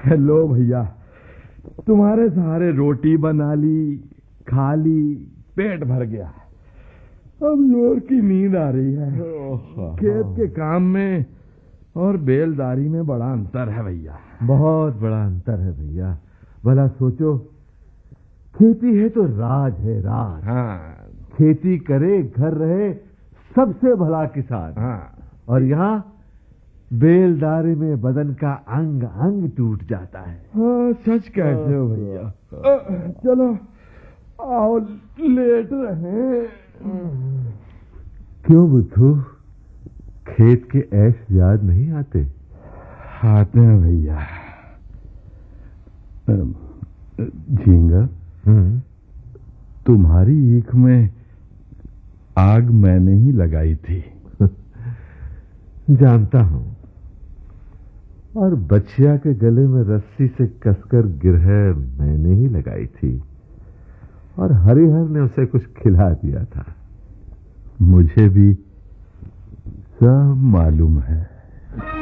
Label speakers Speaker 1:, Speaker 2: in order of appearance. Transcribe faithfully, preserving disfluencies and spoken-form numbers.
Speaker 1: लो भैया, तुम्हारे सहारे रोटी बना ली, खा ली, पेट भर गया। अब जोर की नींद आ रही है। खेत के काम में और बेलदारी में बड़ा अंतर है भैया।
Speaker 2: बहुत बड़ा अंतर है भैया। भला सोचो, खेती है तो राज है, राज।
Speaker 1: हाँ।
Speaker 2: खेती करे, घर रहे, सबसे भला किसान।
Speaker 1: हाँ।
Speaker 2: और यहाँ बेलदारी में बदन का अंग अंग टूट जाता है।
Speaker 1: हाँ, सच कहते हो भैया। अ, चलो आओ, लेट रहे।
Speaker 2: क्यों बुद्धू, खेत के ऐश याद नहीं आते?
Speaker 1: आते हैं भैया। झींगा, तुम्हारी ईख में आग मैंने ही लगाई थी।
Speaker 2: जानता हूं। और बछिया के गले में रस्सी से कसकर गिरहर मैंने ही लगाई थी। और हरिहर ने उसे कुछ खिला दिया था।
Speaker 1: मुझे भी सब मालूम है।